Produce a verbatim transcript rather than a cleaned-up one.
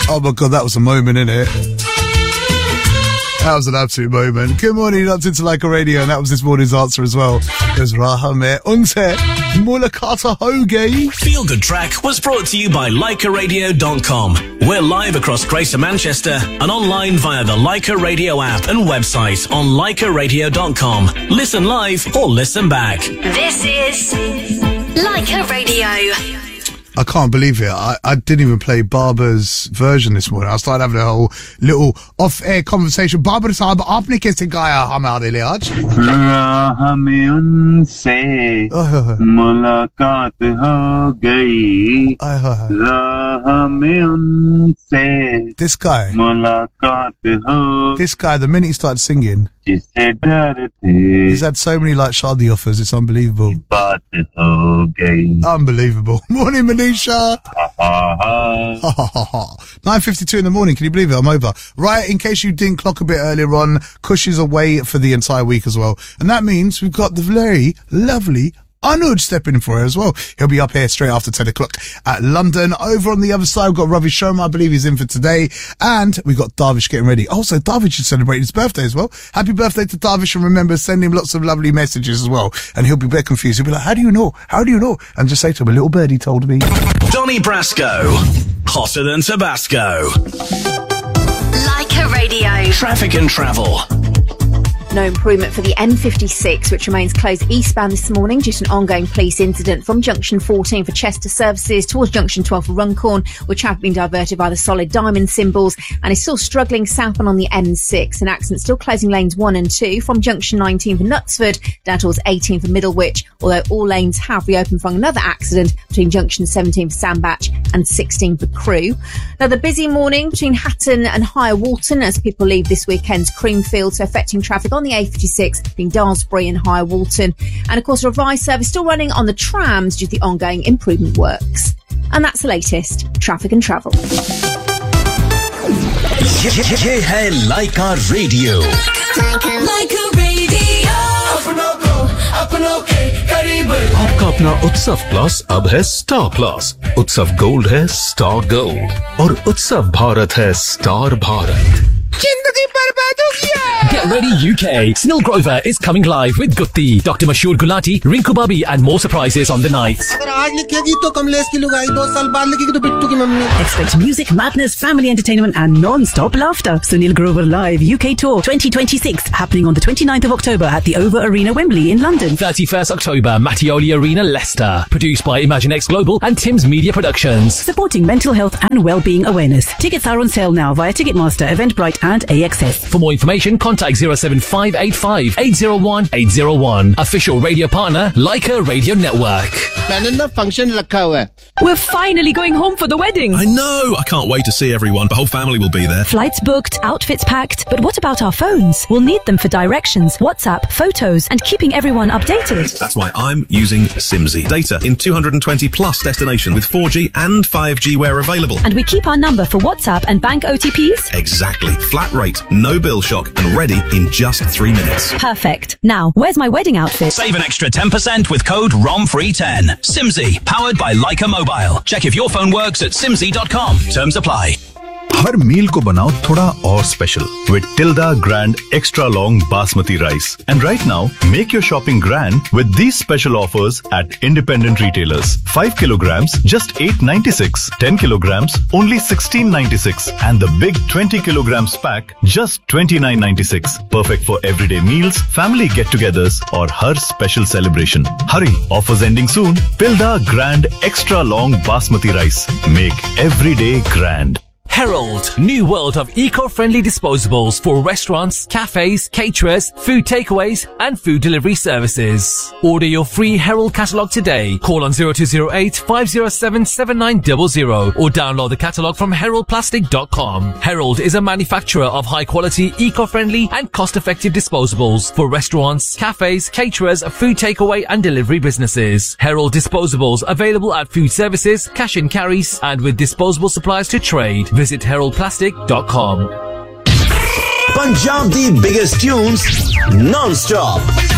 Oh my God, that was a moment, innit? That was an absolute moment. Good morning, that's into Like a Radio, and that was this morning's answer as well. It was Rahame Unte Mulakata Hoge. Feel Good Track was brought to you by Leica Radio dot com. We're live across Greater Manchester and online via the Leica Radio app and website on Leica Radio dot com. Listen live or listen back. This is Leica Radio. I can't believe it. I, I didn't even play Barber's version this morning. I started having a whole little off-air conversation. Barber साहब आपने कैसे गाया हमारे लिए आज? हमें उनसे मुलाकात हो गई. हमें उनसे This guy. मुलाकात हो. This guy, the minute he started singing, जिससे डर थे. he's had so many like shadi offers. It's unbelievable. बात हो गई. Unbelievable. Morning, Manisha. nine fifty-two in the morning. Can you believe it? I'm over. Right, in case you didn't clock a bit earlier on, Kush is away for the entire week as well. And that means we've got the very lovely Anuj stepping in for her as well. He'll be up here straight after ten o'clock at London. Over on the other side, we've got Ravi Sharma. I believe he's in for today. And we've got Darvish getting ready. Also, Darvish is celebrating his birthday as well. Happy birthday to Darvish, and remember, send him lots of lovely messages as well. And he'll be a bit confused. He'll be like, how do you know? How do you know? And just say to him, a little birdie told me. Donny Brasco. Hotter than Tabasco. Leica Radio. Traffic and travel. No improvement for the M fifty-six, which remains closed eastbound this morning due to an ongoing police incident from junction fourteen for Chester services towards junction twelve for Runcorn, which have been diverted by the solid diamond symbols, and is still struggling southbound on the M six. An accident still closing lanes one and two from junction nineteen for Knutsford down towards eighteen for Middlewich, although all lanes have reopened from another accident between junction seventeen for Sandbach and sixteen for Crewe. Now, the busy morning between Hatton and Higher Walton as people leave this weekend's Creamfield, so affecting traffic on the A fifty-six between Daresbury and Higher Walton. And of course, a revised service still running on the trams due to the ongoing improvement works. And that's the latest traffic and travel. ये है Leica Radio. Leica Radio. आपका अपना उत्सव plus अब है star plus. उत्सव gold है star gold और उत्सव भारत है स्टार भारत. जिंदगी बर्बाद हो गया. Get ready U K. Snil Grover is coming live with Gutti, Doctor Mashur Gulati, Rinku Babi and more surprises on the night. अगर आज लिखेगी तो कमलेश की लुगाई, दो साल बाद लिखेगी तो बिट्टू की mummy. Expect music, madness, family entertainment and non-stop laughter. Sunil Grover Live U K Tour twenty twenty-six happening on the twenty-ninth of October at the Over Arena, Wembley in London. thirty-first October, Mattioli Arena, Leicester. Produced by ImagineX Global and Tim's Media Productions. Supporting mental health and well-being awareness. Tickets are on sale now via Ticketmaster, Eventbrite and A X S. For more information, contact zero seven five eight five eight zero one eight zero one. Official radio partner, Leica Radio Network. मैंने ना function रखा हुआ है. We're finally going home for the wedding. I know. I can't wait to see everyone. The whole family will be there. Flights booked, outfits packed. But what about our phones? We'll need them for directions, WhatsApp, photos, and keeping everyone updated. That's why I'm using Simsy. Data in two hundred twenty plus destinations with four G and five G where available. And we keep our number for WhatsApp and bank O T Ps? Exactly. Flat rate, no bill shock, and ready in just three minutes. Perfect. Now, where's my wedding outfit? Save an extra ten percent with code R O M free ten. Simsy, powered by Leica Mobile. Check if your phone works at simsy dot com. Terms apply. हर मील को बनाओ थोड़ा और special with Tilda Grand Extra Long Basmati Rice. And right now, make your shopping grand with these special offers at independent retailers. five kilograms, just eight ninety-six. ten kilograms, only sixteen ninety-six. And the big twenty kilograms pack, just twenty-nine ninety-six. Perfect for everyday meals, family get-togethers, or her special celebration. Hurry, offers ending soon. Tilda Grand Extra Long Basmati Rice. Make every day grand. Herald, new world of eco-friendly disposables for restaurants, cafes, caterers, food takeaways and food delivery services. Order your free Herald catalogue today. Call on zero two zero eight five zero seven seven nine zero zero or download the catalogue from herald plastic dot com. Herald is a manufacturer of high-quality, eco-friendly and cost-effective disposables for restaurants, cafes, caterers, food takeaway and delivery businesses. Herald disposables available at food services, cash and carries and with disposable supplies to trade. Visit herald plastic dot com. Punjab the biggest tunes non-stop.